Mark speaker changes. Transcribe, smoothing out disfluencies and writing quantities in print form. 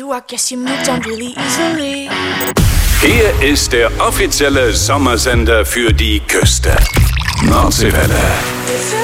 Speaker 1: I guess you moved on really easily.
Speaker 2: Hier ist der offizielle Sommersender für die Küste. Nordseewelle.